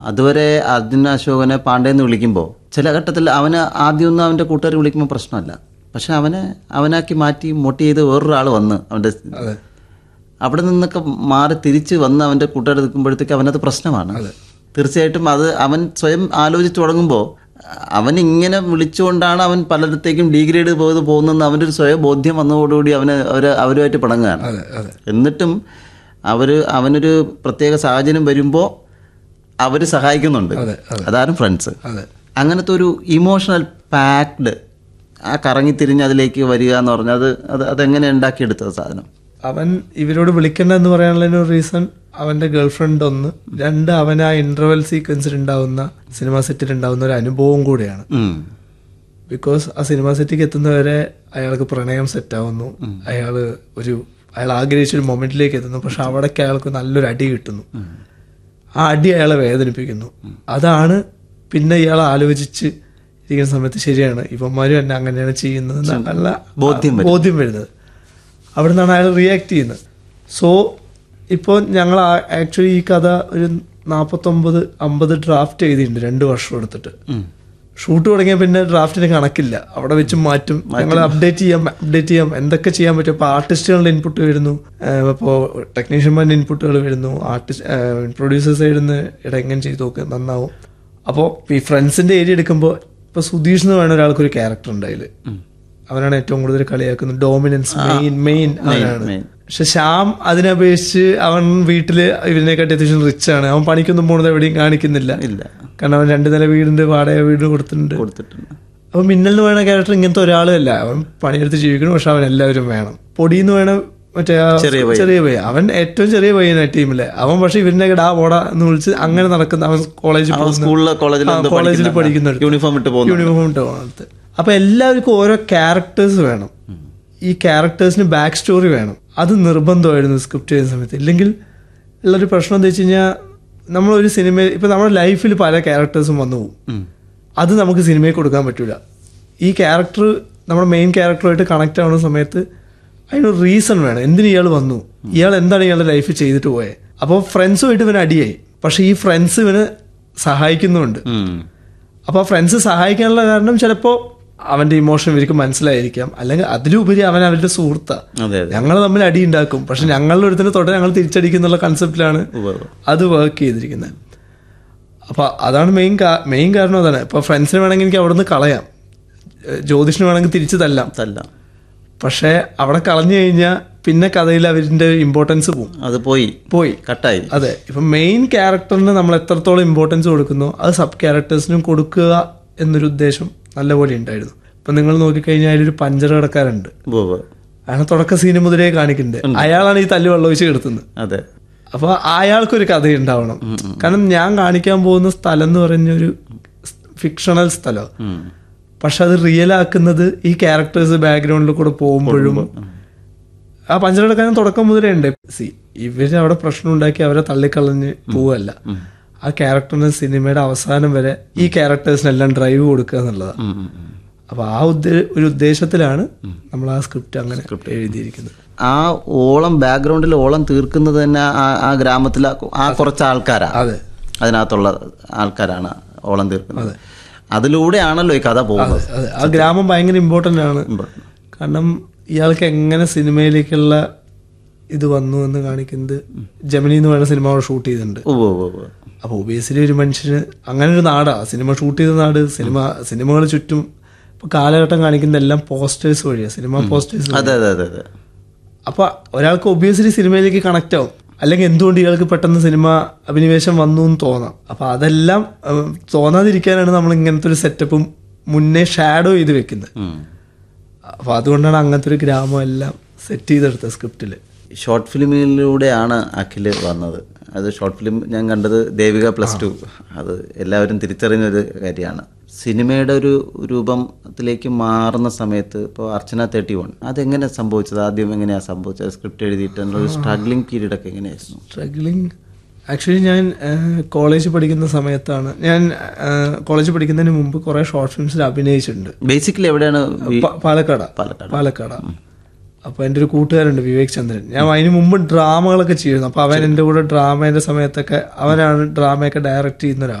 അതുവരെ അർജുൻ അശോകനെ പാണ്ഡേന്ന് വിളിക്കുമ്പോൾ ചില ഘട്ടത്തിൽ അവന് ആദ്യമൊന്നും അവൻ്റെ കൂട്ടുകാർ വിളിക്കുമ്പോൾ പ്രശ്നമല്ല. പക്ഷെ അവനാക്കി മാറ്റി മോട്ടി ചെയ്ത് വേറൊരാൾ വന്ന് അവൻ്റെ അവിടെ നിന്നൊക്കെ മാറി തിരിച്ച് വന്ന് അവൻ്റെ കൂട്ടുകാർ നിൽക്കുമ്പോഴത്തേക്ക് അവനത് പ്രശ്നമാണ്. തീർച്ചയായിട്ടും അത് അവൻ സ്വയം ആലോചിച്ച് തുടങ്ങുമ്പോൾ അവനിങ്ങനെ വിളിച്ചുകൊണ്ടാണ് അവൻ പലയിടത്തേക്കും ഡീഗ്രേഡ് പോകുന്നതെന്ന് അവൻ്റെ ഒരു സ്വയം ബോധ്യം വന്നതോടുകൂടി അവരുമായിട്ട് പിണങ്ങുകയാണ്. എന്നിട്ടും അവനൊരു പ്രത്യേക സാഹചര്യം വരുമ്പോൾ അവർ സഹായിക്കുന്നുണ്ട്. അതാണ് ഫ്രണ്ട്സ്. അങ്ങനത്തെ ഒരു ഇമോഷണൽ പാക്ഡ് ആ കറങ്ങിത്തിരിഞ്ഞ് അതിലേക്ക് വരിക എന്ന് പറഞ്ഞാൽ അതെങ്ങനെ ഉണ്ടാക്കിയെടുത്തത് സാധനം? അവൻ ഇവരോട് വിളിക്കണ്ടെന്ന് പറയാനുള്ള റീസൺ അവൻ്റെ ഗേൾഫ്രണ്ട് ഒന്ന്, രണ്ട് അവൻ ആ ഇന്റർവെൽ സീക്വൻസിൽ ഉണ്ടാവുന്ന സിനിമ സെറ്റിൽ ഉണ്ടാവുന്ന ഒരു അനുഭവം കൂടെയാണ്. ബിക്കോസ് ആ സിനിമ സെറ്റിലേക്ക് എത്തുന്നവരെ അയാൾക്ക് പ്രണയം സെറ്റാവുന്നു, അയാൾ ആഗ്രഹിച്ചൊരു മൊമെന്റിലേക്ക് എത്തുന്നു. പക്ഷെ അവിടേക്ക് അയാൾക്ക് നല്ലൊരു അടി കിട്ടുന്നു. ആ അടി അയാളെ വേദനിപ്പിക്കുന്നു. അതാണ് പിന്നെ ഇയാൾ ആലോചിച്ച് ഇരിക്കുന്ന സമയത്ത് ശരിയാണ് ഇവന്മാരും എന്നെ അങ്ങനെയാണ് ചെയ്യുന്നത് നല്ല ബോധ്യം വരുന്നത്. അവിടെ നിന്നാണ് അയാൾ റിയാക്ട് ചെയ്യുന്നത്. സോ ഇപ്പോൾ ഞങ്ങൾ ആക്ച്വലി ഈ കഥ ഒരു 49-50 ഡ്രാഫ്റ്റ് എഴുതിയിട്ടുണ്ട് 2 വർഷം എടുത്തിട്ട്. ഷൂട്ട് തുടങ്ങിയ പിന്നെ ഡ്രാഫ്റ്റിന് കണക്കില്ല, അവിടെ വെച്ച് മാറ്റും. ഞങ്ങൾ അപ്ഡേറ്റ് ചെയ്യാം എന്തൊക്കെ ചെയ്യാൻ പറ്റും. ഇപ്പോൾ ആർട്ടിസ്റ്റുകളുടെ ഇൻപുട്ട് വരുന്നു, ഇപ്പോൾ ടെക്നീഷ്യന്മാരുടെ ഇൻപുട്ടുകൾ വരുന്നു, പ്രൊഡ്യൂസേഴ്സ് സൈഡിൽ നിന്ന് എങ്ങനെ ചെയ്ത് നോക്കുക നന്നാവും. അപ്പോൾ ഈ ഫ്രണ്ട്സിന്റെ ഏരിയ എടുക്കുമ്പോൾ ഇപ്പോൾ സുധീഷ് എന്ന് പറയുന്ന ഒരാൾക്കൊരു ക്യാരക്ടർ ഉണ്ട് അതിൽ. അവനാണ് ഏറ്റവും കൂടുതൽ കളിയാക്കുന്നത്. ഡോമിനൻസ് മെയിൻ അവനാണ്. പക്ഷെ ശ്യാം അതിനപേക്ഷിച്ച് അവൻ വീട്ടില് ഇവരിനെക്കാട്ടി അത്യാവശ്യം റിച്ച് ആണ്. അവൻ പണിക്കൊന്നും പോകുന്നത് എവിടെയും കാണിക്കുന്നില്ല. കാരണം അവൻ 2 നില വീടിന്റെ വാടക വീട് കൊടുത്തിട്ടുണ്ട്. അപ്പൊ മിന്നൽ എന്ന് പറയുന്ന ക്യാരക്ടർ ഇങ്ങനത്തെ ഒരാളും അല്ല. അവൻ പണിയെടുത്ത് ജീവിക്കണം, പക്ഷെ അവൻ എല്ലാവരും വേണം. പൊടി എന്ന് വേണം മറ്റേ ചെറിയ പയ്യ, അവൻ ഏറ്റവും ചെറിയ പയ്യനാണ് ടീമിലെ. അവൻ പക്ഷെ ഇവരിനെ ഓടാ എന്ന് വിളിച്ച് അങ്ങനെ നടക്കുന്ന, അവൻ കോളേജിൽ പഠിക്കുന്ന യൂണിഫോം ഇട്ട് പോകുന്നത്. അപ്പൊ എല്ലാവർക്കും ഓരോ ക്യാരക്ടേഴ്സ് വേണം. ഈ ക്യാരക്ടേഴ്സിന് ബാക്ക് സ്റ്റോറി വേണം. അത് നിർബന്ധമായിരുന്നു സ്ക്രിപ്റ്റ് ചെയ്യുന്ന സമയത്ത്. ഇല്ലെങ്കിൽ ഉള്ളൊരു പ്രശ്നം എന്താ വെച്ച് കഴിഞ്ഞാൽ നമ്മളൊരു സിനിമ ഇപ്പൊ നമ്മുടെ ലൈഫിൽ പല ക്യാരക്ടേഴ്സും വന്നു പോകും. അത് നമുക്ക് സിനിമയിൽ കൊടുക്കാൻ പറ്റൂല. ഈ ക്യാരക്ടർ നമ്മുടെ മെയിൻ ക്യാരക്ടറുമായിട്ട് കണക്ട് ആവുന്ന സമയത്ത് അതിനൊരു റീസൺ വേണം. എന്തിന് ഇയാൾ വന്നു, ഇയാൾ എന്താണ് ഇയാളുടെ ലൈഫിൽ ചെയ്തിട്ട് പോയത്. അപ്പോൾ ഫ്രണ്ട്സുമായിട്ട് ഇവന് അടിയായി, പക്ഷെ ഈ ഫ്രണ്ട്സ് ഇവന് സഹായിക്കുന്നുണ്ട്. അപ്പോൾ ഫ്രണ്ട്സ് സഹായിക്കാനുള്ള കാരണം ചിലപ്പോൾ അവന്റെ ഇമോഷൻ ഇവർക്ക് മനസ്സിലായിരിക്കാം, അല്ലെങ്കിൽ അതിലുപരി അവൻ അവരുടെ സുഹൃത്താണ്. ഞങ്ങൾ തമ്മിൽ അടി ഉണ്ടാക്കും, പക്ഷെ ഞങ്ങളുടെ അടുത്തിന് തൊട്ട് ഞങ്ങൾ തിരിച്ചടിക്കുന്നുള്ള കൺസെപ്റ്റിലാണ് അത് വർക്ക് ചെയ്തിരിക്കുന്നത്. അപ്പൊ അതാണ് മെയിൻ കാരണം. അതാണ് ഇപ്പൊ ഫ്രണ്ട്സിന് വേണമെങ്കിൽ എനിക്ക് അവിടെ നിന്ന് കളയാം, ജ്യോതിഷിന് വേണമെങ്കിൽ തിരിച്ചു തല്ലാം. പക്ഷെ അവിടെ കളഞ്ഞു കഴിഞ്ഞാൽ പിന്നെ കഥയിൽ അവരുടെ ഇമ്പോർട്ടൻസ് പോകും. അത് പോയി കട്ടായി. അതെ, ഇപ്പൊ മെയിൻ ക്യാരക്ടറിന് നമ്മൾ എത്രത്തോളം ഇമ്പോർട്ടൻസ് കൊടുക്കുന്നു അത് സബ് ക്യാരക്ടേഴ്സിനും കൊടുക്കുക എന്നൊരു ഉദ്ദേശം നല്ലപോലെ ഉണ്ടായിരുന്നു. ഇപ്പൊ നിങ്ങൾ നോക്കിക്കഴിഞ്ഞാൽ അതിലൊരു പഞ്ചർ കടക്കാരുണ്ട്. അയാളെ തുടക്ക സീന് മുതലേ കാണിക്കുന്നുണ്ട്. അയാളാണ് ഈ തല്ല് വെള്ളമൊഴിച്ച് കിടത്തുന്നത്. അപ്പൊ അയാൾക്കൊരു കഥ ഉണ്ടാവണം. കാരണം ഞാൻ കാണിക്കാൻ പോകുന്ന സ്ഥലം എന്ന് പറഞ്ഞൊരു ഫിക്ഷണൽ സ്ഥലം, പക്ഷെ അത് റിയൽ ആക്കുന്നത് ഈ ക്യാരക്ടേഴ്സ് ബാക്ക്ഗ്രൗണ്ടിൽ കൂടെ പോകുമ്പോഴും ആ പഞ്ചർ കടക്കാൻ തുടക്കം മുതലേ ഉണ്ട്. ഇവര് അവിടെ പ്രശ്നം ഉണ്ടാക്കി അവരെ തള്ളിക്കളഞ്ഞ് പോവല്ല. ആ ക്യാരക്ടറിന് സിനിമയുടെ അവസാനം വരെ ഈ ക്യാരക്ടേഴ്സിനെല്ലാം ഡ്രൈവ് കൊടുക്കുക എന്നുള്ളതാണ്. അപ്പൊ ആ ഒരു ഉദ്ദേശത്തിലാണ് നമ്മൾ ആ സ്ക്രിപ്റ്റ് അങ്ങനെ എഴുതിയിരിക്കുന്നത്. ആ ഓളം ബാക്ക്ഗ്രൗണ്ടിൽ ഓളം തീർക്കുന്നത് തന്നെ ആ ഗ്രാമത്തിലെ ആ കുറച്ച് ആൾക്കാരാണ്. അതെ, അതിനകത്തുള്ള ആൾക്കാരാണ് ഓളം തീർക്കുന്നത്. അതിലൂടെയാണല്ലോ ഈ കഥ പോകുന്നത്. ആ ഗ്രാമം ഭയങ്കര ഇമ്പോർട്ടൻ്റ് ആണ്. കാരണം ഇയാൾക്ക് എങ്ങനെ സിനിമയിലേക്കുള്ള ഇത് വന്നു എന്ന് കാണിക്കുന്നത് ജമിനി എന്ന് പറയുന്ന സിനിമ അവിടെ ഷൂട്ട് ചെയ്തിട്ടുണ്ട്. അപ്പൊ ഒബിയസ്ലി ഒരു മനുഷ്യന് അങ്ങനെ ഒരു നാടാ സിനിമ ഷൂട്ട് ചെയ്ത നാട്. സിനിമകൾ ചുറ്റും ഇപ്പൊ കാലഘട്ടം കാണിക്കുന്ന എല്ലാം പോസ്റ്റേഴ്സ് വഴിയാണ്, സിനിമ പോസ്റ്റേഴ്സ്. അപ്പൊ ഒരാൾക്ക് ഒബിയസ്ലി സിനിമയിലേക്ക് കണക്ട് ആവും. അല്ലെങ്കിൽ എന്തുകൊണ്ട് ഇയാൾക്ക് പെട്ടെന്ന് സിനിമ അഭിനിവേശം വന്നു എന്ന് തോന്നാം. അപ്പൊ അതെല്ലാം തോന്നാതിരിക്കാനാണ് നമ്മൾ ഇങ്ങനത്തെ ഒരു സെറ്റപ്പും മുന്നേ ഷാഡോ ചെയ്ത് വെക്കുന്നത്. അപ്പൊ അതുകൊണ്ടാണ് അങ്ങനത്തെ ഒരു ഗ്രാമം എല്ലാം സെറ്റ് ചെയ്തെടുത്തത് സ്ക്രിപ്റ്റില്. ഷോർട്ട് ഫിലിമിലൂടെയാണ് അഖില് വന്നത്. അത് ഷോർട്ട് ഫിലിം ഞാൻ കണ്ടത് ദേവിക +2. അത് എല്ലാവരും തിരിച്ചറിയുന്നൊരു കാര്യമാണ്. സിനിമയുടെ ഒരു രൂപത്തിലേക്ക് മാറുന്ന സമയത്ത് ഇപ്പോൾ അർച്ചന 31 അതെങ്ങനെ സംഭവിച്ചത്? ആദ്യം എങ്ങനെയാണ് സംഭവിച്ചത്? സ്ക്രിപ്റ്റ് എഴുതിയിട്ടുള്ള ഒരു സ്ട്രഗ്ലിംഗ് പീരീഡ് ഒക്കെ എങ്ങനെയായിരുന്നു? സ്ട്രഗ്ലിംഗ് ആക്ച്വലി ഞാൻ കോളേജ് പഠിക്കുന്ന സമയത്താണ്. ഞാൻ കോളേജ് പഠിക്കുന്നതിന് മുമ്പ് കുറെ ഷോർട്ട് ഫിലിംസിൽ അഭിനയിച്ചിട്ടുണ്ട്. ബേസിക്കലി എവിടെയാണ്? പാലക്കാടാണ്. അപ്പോൾ എൻ്റെ ഒരു കൂട്ടുകാരുണ്ട് വിവേക് ചന്ദ്രൻ. ഞാൻ അതിന് മുമ്പ് ഡ്രാമകളൊക്കെ ചെയ്യുന്നു. അപ്പോൾ അവൻ എൻ്റെ കൂടെ ഡ്രാമേൻ്റെ സമയത്തൊക്കെ അവനാണ് ഡ്രാമയൊക്കെ ഡയറക്റ്റ് ചെയ്യുന്ന ഒരാൾ.